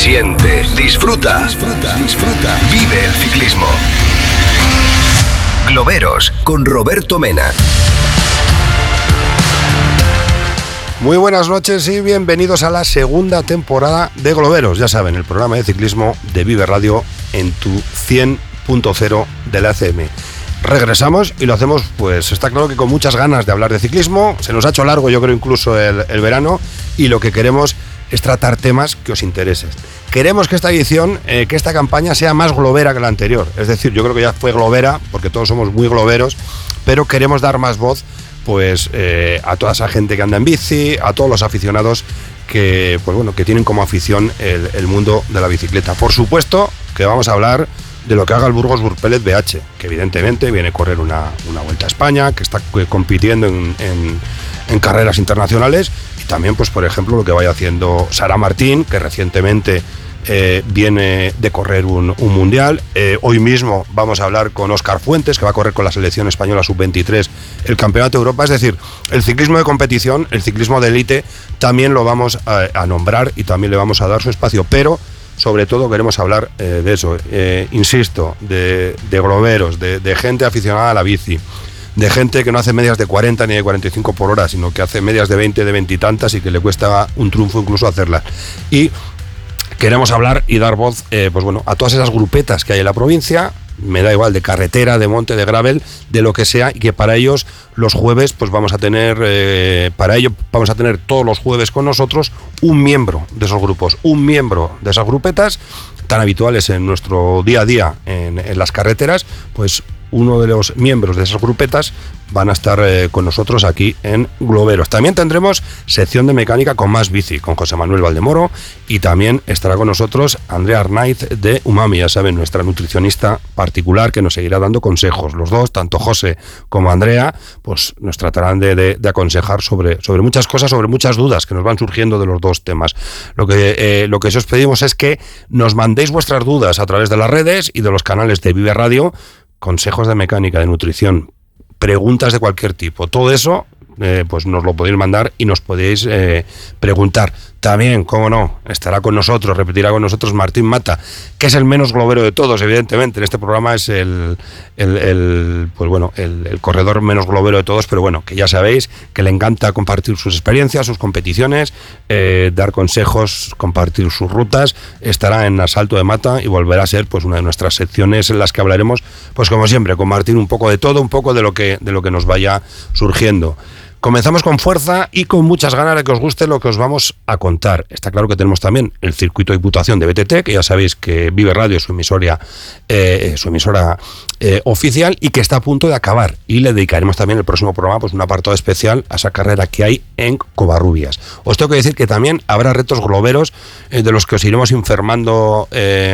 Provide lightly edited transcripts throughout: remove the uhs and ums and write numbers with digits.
Siente, disfruta. Vive el ciclismo. Globeros con Roberto Mena. Muy buenas noches y bienvenidos a la segunda temporada de Globeros. Ya saben, el programa de ciclismo de Vive Radio en tu 100.0 de la FM. Regresamos y lo hacemos, pues está claro que con muchas ganas de hablar de ciclismo. Se nos ha hecho largo, yo creo, incluso el verano, y lo que queremos es tratar temas que os interesen. Queremos que esta edición, que esta campaña sea más globera que la anterior. Es decir, yo creo que ya fue globera, porque todos somos muy globeros, pero queremos dar más voz pues a toda esa gente que anda en bici, a todos los aficionados que, pues bueno, que tienen como afición el mundo de la bicicleta. Por supuesto que vamos a hablar de lo que haga el Burgos Burpelet BH, que evidentemente viene a correr una Vuelta a España, que está compitiendo en carreras internacionales, y también, pues por ejemplo, lo que vaya haciendo Sara Martín, que recientemente viene de correr un mundial. Hoy mismo vamos a hablar con Óscar Fuentes, que va a correr con la selección española sub-23 el Campeonato de Europa. Es decir, el ciclismo de competición, el ciclismo de élite, también lo vamos a nombrar y también le vamos a dar su espacio, pero sobre todo queremos hablar de eso, insisto, de globeros, de gente aficionada a la bici, de gente que no hace medias de 40 ni de 45 por hora, sino que hace medias de 20, de 20 y tantas, y que le cuesta un triunfo incluso hacerlas. Y queremos hablar y dar voz pues bueno, a todas esas grupetas que hay en la provincia. Me da igual, de carretera, de monte, de gravel, de lo que sea, y que para ellos los jueves pues vamos a tener todos los jueves con nosotros un miembro de esos grupos, un miembro de esas grupetas tan habituales en nuestro día a día en las carreteras. Pues uno de los miembros de esas grupetas van a estar con nosotros aquí en Globeros. También tendremos sección de mecánica con Más Bici, con José Manuel Valdemoro, y también estará con nosotros Andrea Arnaiz de Umami, ya saben, nuestra nutricionista particular, que nos seguirá dando consejos. Los dos, tanto José como Andrea, pues nos tratarán de aconsejar sobre muchas cosas, sobre muchas dudas que nos van surgiendo de los dos temas. Lo que os pedimos es que nos mandéis vuestras dudas a través de las redes y de los canales de Vive Radio. Consejos de mecánica, de nutrición, preguntas de cualquier tipo, todo eso pues nos lo podéis mandar y nos podéis preguntar. También, cómo no, estará con nosotros, repetirá con nosotros Martín Mata, que es el menos globero de todos, evidentemente. En este programa es el corredor menos globero de todos, pero bueno, que ya sabéis que le encanta compartir sus experiencias, sus competiciones, dar consejos, compartir sus rutas. Estará en Asalto de Mata y volverá a ser pues una de nuestras secciones en las que hablaremos, pues como siempre, compartir un poco de todo, un poco de lo que nos vaya surgiendo. Comenzamos con fuerza y con muchas ganas de que os guste lo que os vamos a contar. Está claro que tenemos también el circuito de Diputación de BTT, que ya sabéis que Vive Radio es su emisora oficial, y que está a punto de acabar. Y le dedicaremos también el próximo programa pues un apartado especial a esa carrera que hay en Covarrubias. Os tengo que decir que también habrá retos globeros de los que os iremos informando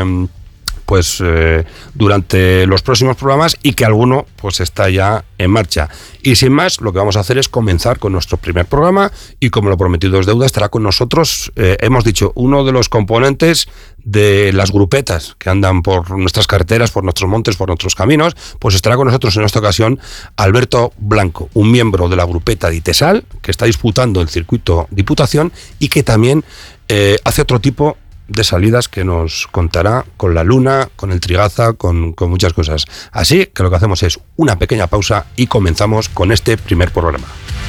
durante los próximos programas, y que alguno pues está ya en marcha. Y sin más, lo que vamos a hacer es comenzar con nuestro primer programa, y como lo prometido es deuda, estará con nosotros, hemos dicho, uno de los componentes de las grupetas que andan por nuestras carreteras, por nuestros montes, por nuestros caminos. Pues estará con nosotros en esta ocasión Alberto Blanco, un miembro de la grupeta de Itesal, que está disputando el circuito Diputación y que también hace otro tipo de salidas que nos contará con la Luna, con el Trigaza, con muchas cosas. Así que lo que hacemos es una pequeña pausa y comenzamos con este primer programa.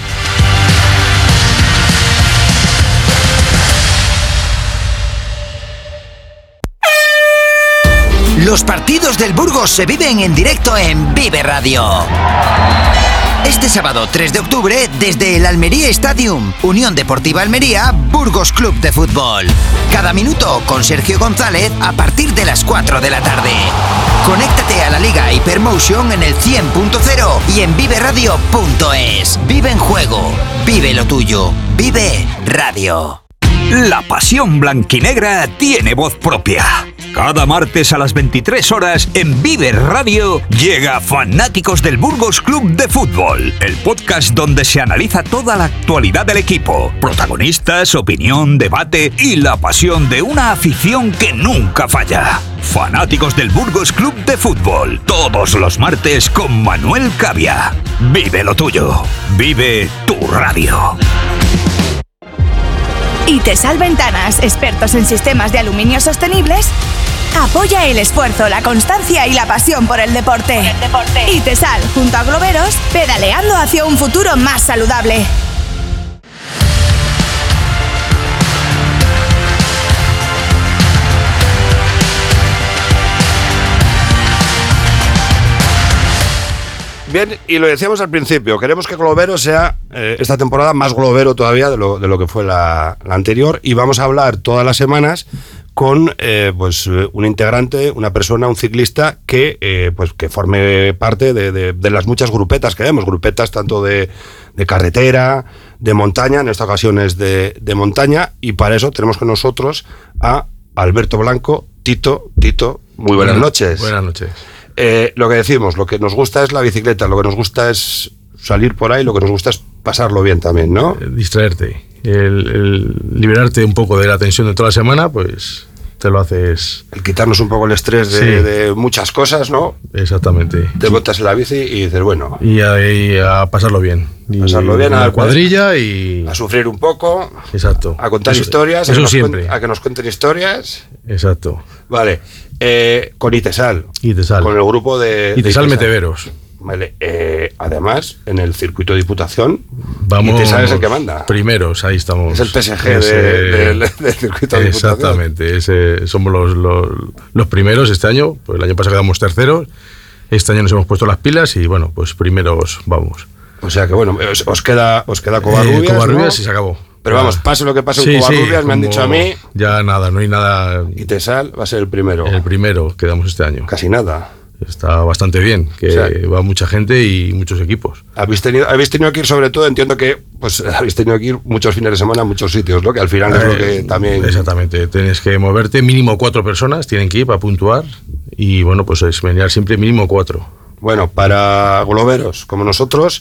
Los partidos del Burgos se viven en directo en Vive Radio. Este sábado 3 de octubre, desde el Almería Stadium, Unión Deportiva Almería, Burgos Club de Fútbol. Cada minuto con Sergio González a partir de las 4 de la tarde. Conéctate a la Liga Hypermotion en el 100.0 y en viveradio.es. Vive en juego, vive lo tuyo, Vive Radio. La pasión blanquinegra tiene voz propia. Cada martes a las 23 horas en Vive Radio llega Fanáticos del Burgos Club de Fútbol, el podcast donde se analiza toda la actualidad del equipo, protagonistas, opinión, debate y la pasión de una afición que nunca falla. Fanáticos del Burgos Club de Fútbol, todos los martes con Manuel Cavia. Vive lo tuyo, vive tu radio. Itesal Ventanas, expertos en sistemas de aluminio sostenibles, apoya el esfuerzo, la constancia y la pasión por el deporte. Itesal, junto a Globeros, pedaleando hacia un futuro más saludable. Bien, y lo decíamos al principio, queremos que Globero sea esta temporada más globero todavía de lo que fue la anterior, y vamos a hablar todas las semanas con un integrante, una persona, un ciclista que forme parte de las muchas grupetas que vemos, grupetas tanto de carretera, de montaña, en esta ocasión es de montaña, y para eso tenemos con nosotros a Alberto Blanco. Tito, muy buenas noches. Buenas noches. Lo que decimos, lo que nos gusta es la bicicleta, lo que nos gusta es salir por ahí, lo que nos gusta es pasarlo bien también, ¿no? Distraerte, el liberarte un poco de la tensión de toda la semana, pues te lo haces... El quitarnos un poco el estrés de muchas cosas, ¿no? Exactamente. Te botas en la bici y dices, bueno... Y a pasarlo bien. Pasarlo bien, a la cuadrilla y... A sufrir un poco. Exacto. A contar historias. Eso siempre. A que nos cuenten historias. Exacto. Vale. Con Itesal. Con el grupo de Itesal Meteveros. Vale. Además, en el circuito de Diputación, vamos, Itesal es el que manda. Primeros, ahí estamos. Es el PSG del circuito de Diputación. Exactamente. Somos los primeros este año. Pues el año pasado quedamos terceros. Este año nos hemos puesto las pilas y bueno, pues primeros vamos. O sea que bueno, os queda Covarrubias, Covarrubias, ¿no? y se acabó. Pero vamos, pase lo que pase en Covarrubias, me han dicho a mí. Ya nada, no hay nada. Itesal va a ser el primero. El primero quedamos este año. Casi nada. Está bastante bien, que va mucha gente y muchos equipos. Habéis tenido que ir, sobre todo, entiendo que pues habéis tenido que ir muchos fines de semana a muchos sitios, ¿no? Que al final es lo que también... Exactamente, tienes que moverte, mínimo 4 personas tienen que ir para puntuar y bueno, pues es venir siempre mínimo 4. Bueno, para globeros como nosotros...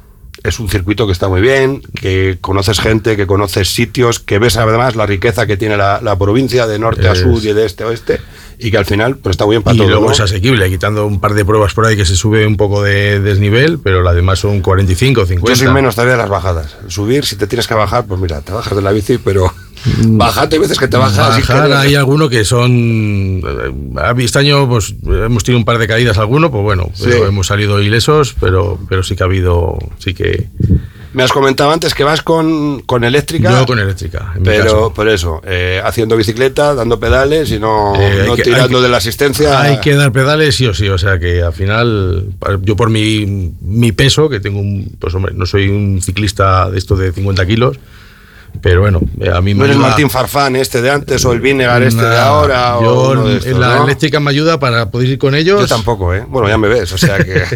Es un circuito que está muy bien, que conoces gente, que conoces sitios, que ves además la riqueza que tiene la provincia de norte a sur y de este a oeste, y que al final pues está muy bien para todo. Y luego, ¿no? Es asequible, quitando un par de pruebas por ahí que se sube un poco de desnivel, pero las demás son 45, 50. Yo soy menos todavía de las bajadas. Subir, si te tienes que bajar, pues mira, te bajas de la bici, pero... Bajate, hay veces que te bajas. Hay algunos que son... Este año pues hemos tenido un par de caídas alguno, pues bueno, pero hemos salido ilesos, pero sí que ha habido... Sí que... Me has comentado antes que vas con eléctrica. Yo con eléctrica, en pero mi caso. Por eso, haciendo bicicleta, dando pedales y no tirando de la asistencia. Hay que dar pedales sí o sí, o sea que al final, yo por mi peso, que tengo pues hombre, no soy un ciclista de esto de 50 kilos, pero bueno, a mí me ¿No eres ayuda... Martín Farfán de antes o el Vinegar de ahora? Yo de estos, la ¿no? eléctrica me ayuda para poder ir con ellos. Yo tampoco, Bueno, ya me ves, o sea que...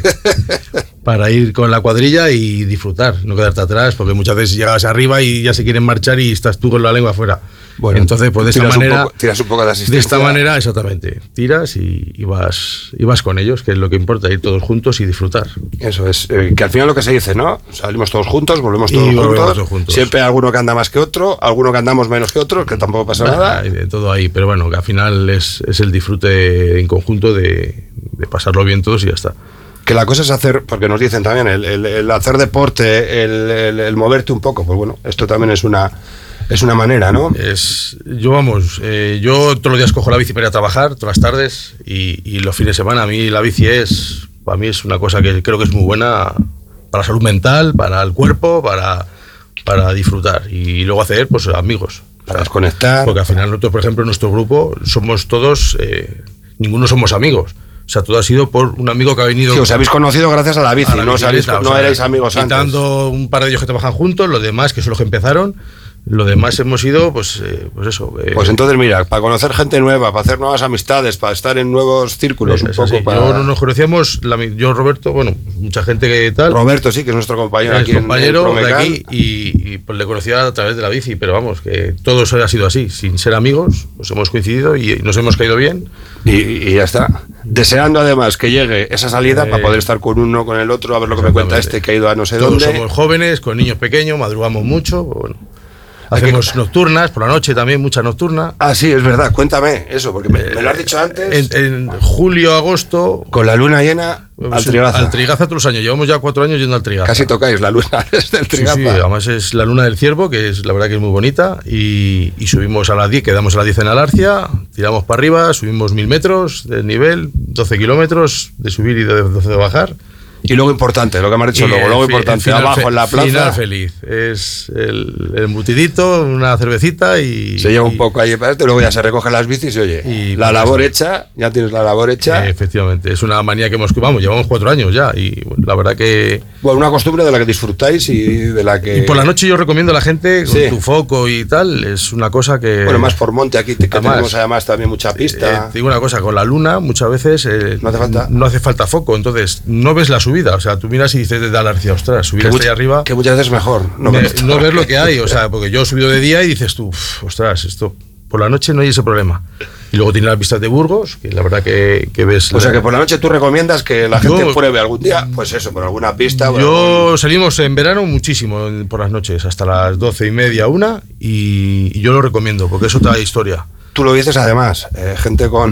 Para ir con la cuadrilla y disfrutar, no quedarte atrás, porque muchas veces llegas arriba y ya se quieren marchar y estás tú con la lengua afuera. Bueno, entonces, pues de esta manera... tiras un poco de asistencia. De esta manera, exactamente. Tiras y vas con ellos, que es lo que importa, ir todos juntos y disfrutar. Eso es, que al final lo que se dice, ¿no? Salimos todos juntos, volvemos todos juntos. Siempre hay alguno que anda más que otro, alguno que andamos menos que otro, que tampoco pasa nada. Hay de todo ahí, pero bueno, que al final es el disfrute en conjunto de pasarlo bien todos y ya está. Que la cosa es hacer, porque nos dicen también, el hacer deporte, el moverte un poco, pues bueno, esto también es una manera, ¿no? Yo todos los días cojo la bici para ir a trabajar, todas las tardes, y los fines de semana, a mí la bici para mí es una cosa que creo que es muy buena para la salud mental, para el cuerpo, para disfrutar, y luego hacer, pues, amigos. Para desconectar. Porque al final nosotros, por ejemplo, en nuestro grupo, somos todos, ninguno somos amigos. O sea, todo ha sido por un amigo que ha venido... Sí, os habéis conocido gracias a la bici, no erais amigos antes. Quitando un par de ellos que trabajan juntos, los demás, que son los que empezaron, lo demás hemos ido, pues eso. Pues entonces, mira, para conocer gente nueva, para hacer nuevas amistades, para estar en nuevos círculos, un poco para... Yo nos conocíamos, yo, Roberto, bueno, mucha gente que tal... Roberto, sí, que es nuestro compañero aquí en de aquí, y pues le conocía a través de la bici, pero vamos, que todo eso ha sido así, sin ser amigos, pues hemos coincidido y nos hemos caído bien. Y ya está. Deseando además que llegue esa salida para poder estar con uno, con el otro, a ver lo que me cuenta que ha ido a no sé dónde. Todos somos jóvenes, con niños pequeños, madrugamos mucho, bueno... Hacemos nocturnas, por la noche también, muchas nocturnas. Ah, sí, es verdad, cuéntame eso, porque me lo has dicho antes. En julio, agosto... Con la luna llena... Al Trigaza. Al Trigaza todos los años. Llevamos ya 4 años yendo al Trigaza. Casi tocáis la luna desde el Trigaza. Sí, además es la luna del ciervo, que es la verdad que es muy bonita. Y subimos a las 10, quedamos a las 10 en Alarcia, tiramos para arriba, subimos 1000 metros de nivel, 12 kilómetros de subir y de bajar. Y luego importante, lo que me has dicho luego importante, abajo en la plaza. Final feliz. Es el embutidito, una cervecita y... Se lleva un poco ahí para esto, luego ya se recogen las bicis y oye, y la labor hecha, ya tienes la labor hecha. Efectivamente, es una manía que llevamos 4 años ya y bueno, la verdad que... Bueno, una costumbre de la que disfrutáis y de la que... Y por la noche yo recomiendo a la gente, con tu foco y tal, es una cosa que... Bueno, más por monte aquí, que tenemos además también mucha pista. Te digo una cosa, con la luna muchas veces no hace falta foco, entonces no ves la subida, o sea, tú miras y dices desde Alarcia, ostras, subir hasta ahí arriba... Que muchas veces mejor no ver lo que hay, o sea, porque yo he subido de día y dices tú, ostras, esto por la noche no hay ese problema. Y luego tiene las vistas de Burgos, que la verdad que ves... O sea, que por la noche tú recomiendas que la gente pruebe algún día, pues eso, por alguna pista... Salimos en verano muchísimo por las noches, hasta las 12:30, 1, y yo lo recomiendo, porque es otra historia. Tú lo dices además, gente con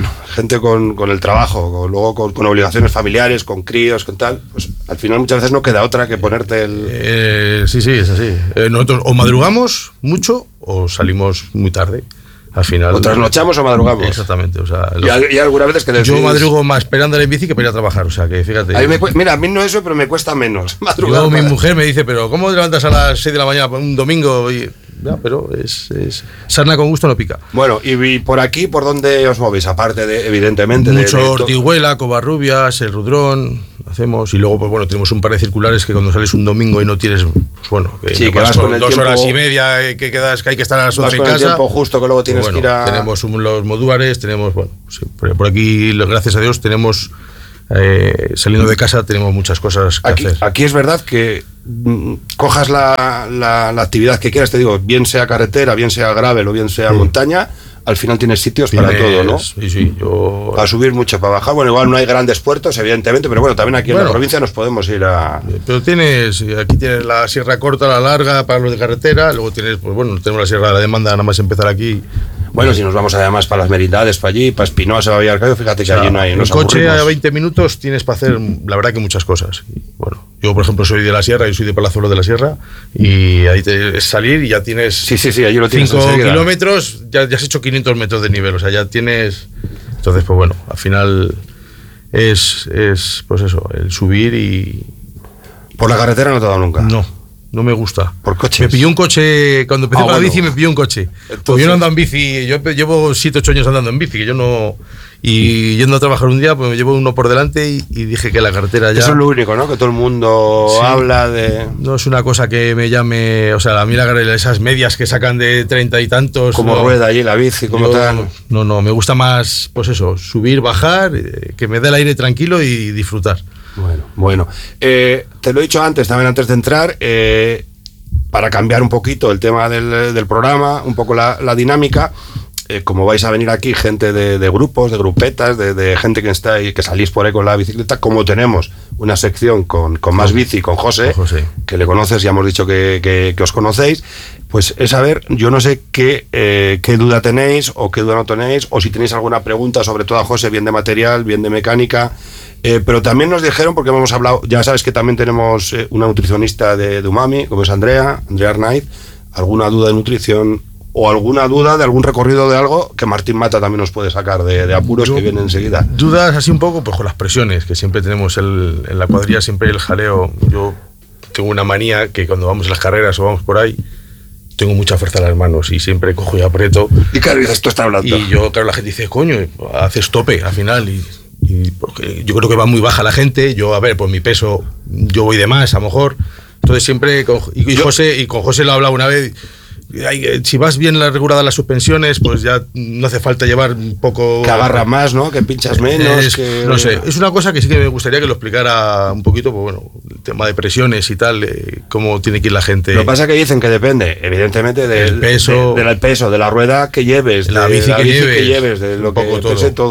el trabajo, luego con obligaciones familiares, con críos, con tal, pues al final muchas veces no queda otra que ponerte el... Sí, es así. Nosotros o madrugamos mucho o salimos muy tarde. Al final... O trasnochamos o madrugamos. Exactamente. O sea, y algunas veces que decís... Yo madrugo más esperando en bici que para ir a trabajar, o sea que fíjate. Mira, a mí no eso, pero me cuesta menos madrugar. Mi mujer me dice, pero ¿cómo te levantas a las 6 de la mañana un domingo? Ya, pero es sarna con gusto no pica. Bueno, y por aquí, ¿por dónde os movéis? Aparte de, evidentemente... Mucho Ortiguela, Covarrubias, el Rudrón, hacemos, y luego, pues bueno, tenemos un par de circulares que cuando sales un domingo y no tienes, pues bueno, que vas con 2 horas y media, que hay que estar a las 11 en casa. El tiempo justo que luego tienes pues que ir a... Tenemos los modulares, tenemos, bueno, sí, por aquí, gracias a Dios, tenemos... saliendo de casa tenemos muchas cosas que hacer. Aquí es verdad que cojas la actividad que quieras, te digo, bien sea carretera, bien sea gravel o bien sea montaña, al final tienes sitios para todo, ¿no? Sí, para subir mucho, para bajar. Bueno, igual no hay grandes puertos, evidentemente, pero bueno, también aquí en la provincia nos podemos ir a... Pero aquí tienes la sierra corta, la larga, para los de carretera, luego tienes, pues bueno, tenemos la sierra de la demanda, nada más empezar aquí. Bueno, si nos vamos además para las Merindades, para allí, para Espinosa, para Villarcayo, fíjate que allí no hay... En coche a 20 minutos tienes para hacer, la verdad, que muchas cosas. Y, bueno, yo, por ejemplo, soy de la sierra, yo soy de Palazuelo de la Sierra, y ahí es salir y ya tienes... Sí, allí lo tienes 5 kilómetros, ya has hecho 500 metros de nivel, o sea, ya tienes... Entonces, pues bueno, al final es pues eso, el subir y... ¿Por la carretera no te ha dado nunca? No me gusta. ¿Por coches? Me pilló un coche, cuando empecé con la bici me pilló un coche. Porque yo no ando en bici, yo llevo 7-8 años andando en bici, que yo no... Y yendo a trabajar un día, pues me llevo uno por delante y dije que la carretera ya... Eso es lo único, ¿no? Que todo el mundo habla de... No es una cosa que me llame... O sea, a mí esas medias que sacan de 30 y tantos... Como rueda allí la bici, como tal... No, me gusta más, pues eso, subir, bajar, que me dé el aire tranquilo y disfrutar. Bueno. Te lo he dicho antes, también antes de entrar, para cambiar un poquito el tema del programa, un poco la dinámica, como vais a venir aquí gente de grupos, de grupetas, de gente que está y que salís por ahí con la bicicleta, como tenemos una sección con Más Bici, con José, que le conoces, ya hemos dicho que os conocéis, pues es saber, yo no sé qué duda tenéis o qué duda no tenéis, o si tenéis alguna pregunta, sobre todo a José, bien de material, bien de mecánica. Pero también nos dijeron, porque hemos hablado, ya sabes que también tenemos una nutricionista de Umami, como es Andrea Arnaiz, alguna duda de nutrición o alguna duda de algún recorrido de algo que Martín Mata también nos puede sacar de apuros que vienen enseguida. Dudas así un poco, pues con las presiones, que siempre tenemos en la cuadrilla, siempre el jaleo. Yo tengo una manía que cuando vamos en las carreras o vamos por ahí, tengo mucha fuerza en las manos y siempre cojo y aprieto. Y claro, esto está hablando. Y yo, claro, la gente dice, coño, haces tope al final y porque yo creo que va muy baja la gente. Yo, a ver, por mi peso, yo voy de más, a lo mejor. Entonces siempre, con José lo he hablado una vez, si vas bien reguladas las suspensiones, pues ya no hace falta llevar un poco... Que agarra más, ¿no? Que pinchas menos. No sé, es una cosa que sí que me gustaría que lo explicara un poquito, pues bueno, el tema de presiones y tal, cómo tiene que ir la gente. Lo que pasa es que dicen que depende, evidentemente, del peso, del peso, de la rueda que lleves, la bici que lleves, de lo que pese todo.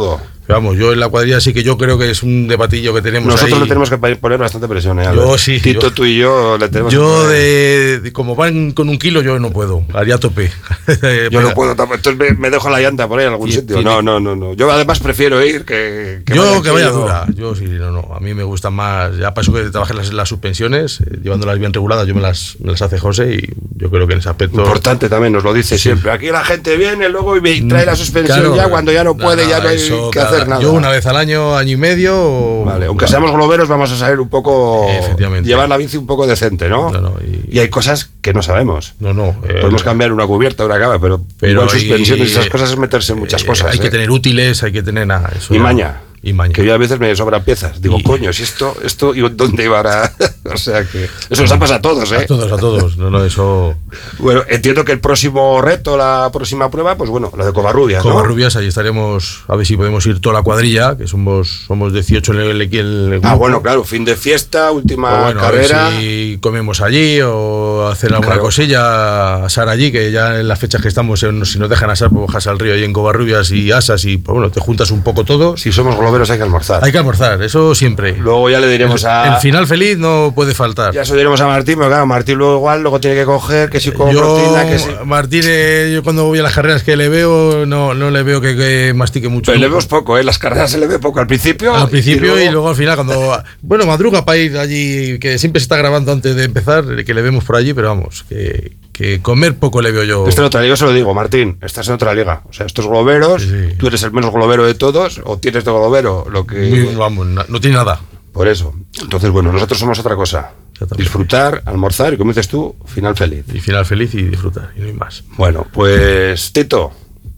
Vamos, yo en la cuadrilla sí que yo creo que es un debatillo que tenemos. Nosotros ahí. le tenemos que poner bastante presión, ¿eh? Yo sí. Tito, tú y yo le tenemos yo que poner. como van con 1 kilo, yo no puedo. Haría tope. Yo no puedo, entonces me dejo la llanta por ahí en algún sitio. No. Yo además prefiero ir que vaya dura. Yo sí, no. A mí me gustan más. Ya paso que trabajé las suspensiones, llevándolas bien reguladas, yo me las hace José y yo creo que en ese aspecto. Importante también, nos lo dice siempre. Aquí la gente viene luego y me trae la suspensión, claro, ya cuando ya no puede, ya no hay que hacer nada. Yo una vez al año y medio. Vale, aunque seamos globeros, vamos a saber un poco. Efectivamente. Llevar la bici un poco decente, ¿no? Y hay cosas que no sabemos. Podemos cambiar una cubierta, una cama, pero igual suspensiones y esas cosas es meterse en muchas cosas. Hay que tener útiles, hay que tener nada. Y maña. Que yo a veces me sobran piezas. Digo, coño, si esto, ¿y dónde iba ahora? O sea que eso nos ha pasado a todos, ¿eh? A todos. Eso. Bueno, entiendo que el próximo reto, la próxima prueba, pues bueno, la de Covarrubias, ¿no? Covarrubias, ahí estaremos, a ver si podemos ir toda la cuadrilla, que somos 18 en el grupo. Bueno, claro, fin de fiesta, última carrera. A ver si comemos allí o hacer alguna cosilla, asar allí, que ya en las fechas que estamos, si nos dejan asar, pues bajas al río allí en Covarrubias y asas y, pues bueno, te juntas un poco todo. Si somos globeros hay que almorzar. Hay que almorzar, eso siempre. Luego ya le diremos el final feliz no puede faltar. Ya se lo diremos a Martín, pero claro, Martín luego tiene que coger, que si como proteína, que si... Martín, yo cuando voy a las carreras que le veo, no le veo que mastique mucho. Pero le vemos poco, las carreras se le ve poco al principio. Y luego al final, cuando... Bueno, madruga para ir allí, que siempre se está grabando antes de empezar, que le vemos por allí, pero vamos, que comer poco le veo yo. Está en otra liga, yo se lo digo, Martín, estás en otra liga. O sea, estos globeros, sí. Tú eres el menos globero de todos, o tienes de globero lo que... Vamos, no tiene nada. Por eso. Entonces, bueno, nosotros somos otra cosa. Disfrutar, almorzar y, como dices tú, final feliz. Y final feliz y disfrutar, y no hay más. Bueno, pues Tito,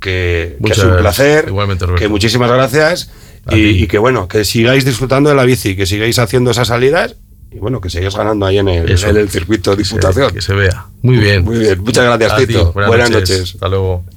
que ha sido un placer. Igualmente, Roberto. Que muchísimas gracias y que bueno, que sigáis disfrutando de la bici, que sigáis haciendo esas salidas y bueno, que sigáis ganando ahí en el circuito de Diputación. Que se vea. Muy bien. Muy bien. Muchas gracias, Tito. Buenas noches. Hasta luego.